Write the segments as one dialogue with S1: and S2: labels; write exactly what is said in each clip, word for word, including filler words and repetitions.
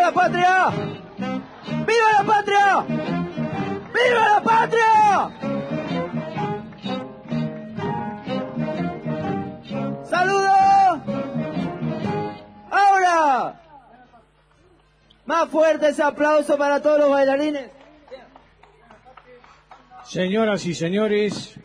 S1: la patria! ¡Viva la patria! ¡Viva la patria! ¡Saludos! ¡Ahora! Más fuerte ese aplauso para todos los bailarines.
S2: Señoras y señores,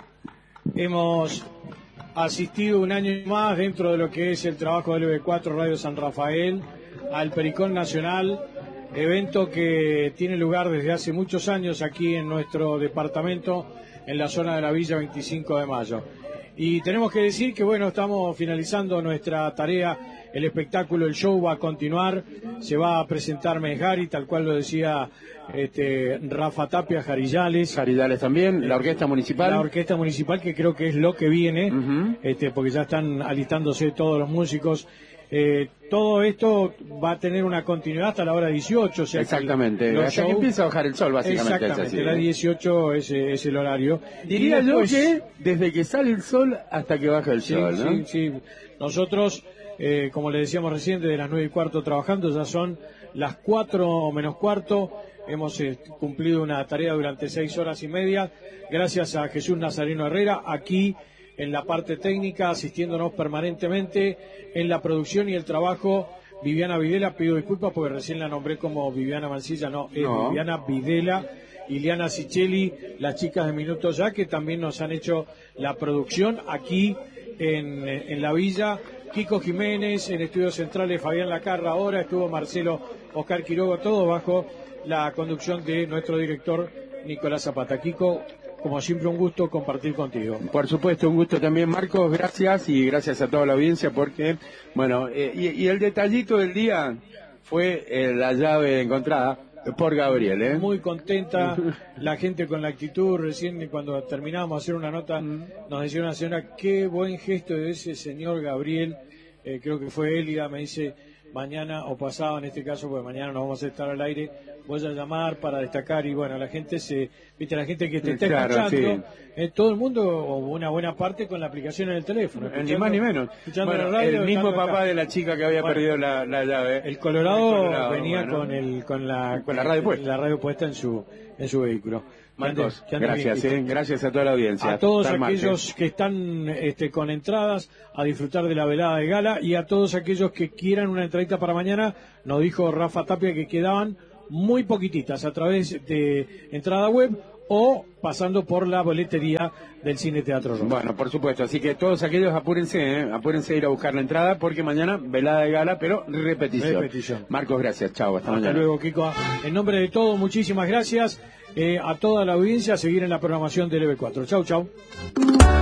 S2: hemos asistido un año más dentro de lo que es el trabajo del L B cuatro Radio San Rafael al Pericón Nacional, evento que tiene lugar desde hace muchos años aquí en nuestro departamento, en la zona de la Villa veinticinco de mayo. Y tenemos que decir que, bueno, estamos finalizando nuestra tarea. El espectáculo, el show va a continuar, se va a presentar Mejari, tal cual lo decía este, Rafa Tapia, Jarillales.
S3: Jarillales también, la orquesta municipal.
S2: La orquesta municipal, que creo que es lo que viene, uh-huh. este, porque ya están alistándose todos los músicos. Eh, todo esto va a tener una continuidad hasta la hora dieciocho. O sea,
S3: exactamente,
S2: que
S3: hasta
S2: shows,
S3: que empieza a bajar el sol, básicamente.
S2: Exactamente,
S3: es así,
S2: la
S3: ¿eh?
S2: dieciocho es, es el horario.
S3: Diría
S2: después,
S3: yo que desde que sale el sol hasta que baja el
S2: sí,
S3: sol, ¿no?
S2: Sí, sí, nosotros... Eh, como le decíamos recién, desde las nueve y cuarto trabajando, ya son las cuatro menos cuarto, hemos eh, cumplido una tarea durante seis horas y media, gracias a Jesús Nazareno Herrera, aquí en la parte técnica, asistiéndonos permanentemente en la producción y el trabajo, Viviana Videla, pido disculpas porque recién la nombré como Viviana Mancilla, no, es no. Viviana Videla, Iliana Sicheli, las chicas de Minuto Ya, que también nos han hecho la producción aquí en, en la villa, Kiko Jiménez, en estudios centrales Fabián Lacarra, ahora estuvo Marcelo Oscar Quiroga, todo bajo la conducción de nuestro director Nicolás Zapata. Kiko, como siempre, un gusto compartir contigo.
S3: Por supuesto, un gusto también, Marcos, gracias, y gracias a toda la audiencia, porque, bueno, eh, y, y el detallito del día fue eh, la llave encontrada por Gabriel, ¿eh?
S2: Muy contenta la gente con la actitud. Recién cuando terminábamos de hacer una nota nos decía una señora, qué buen gesto de ese señor Gabriel, eh, creo que fue Élida, me dice, mañana o pasado en este caso, porque mañana nos vamos a estar al aire, voy a llamar para destacar. Y bueno, la gente se, viste, la gente que te está
S3: claro,
S2: escuchando,
S3: sí.
S2: eh, todo el mundo, o una buena parte, con la aplicación en el teléfono,
S3: ni más ni menos. Bueno, la radio, el mismo papá acá de la chica que había bueno, perdido la, la llave,
S2: el Colorado, el Colorado venía bueno, con el con la
S3: con la radio puesta,
S2: la radio puesta en su en su vehículo.
S3: Marcos, gracias, eh, gracias a toda la audiencia.
S2: A todos aquellos que están este, con entradas a disfrutar de la velada de gala, y a todos aquellos que quieran una entradita para mañana, nos dijo Rafa Tapia que quedaban muy poquititas a través de entrada web o pasando por la boletería del Cine Teatro Rojo.
S3: Bueno, por supuesto, así que todos aquellos apúrense, ¿eh? apúrense a ir a buscar la entrada, porque mañana velada de gala, pero repetición.
S2: repetición.
S3: Marcos, gracias, chao, hasta,
S2: hasta
S3: mañana.
S2: Hasta luego, Kiko. En nombre de todos, muchísimas gracias eh, a toda la audiencia, a seguir en la programación de L B cuatro. Chau, chau.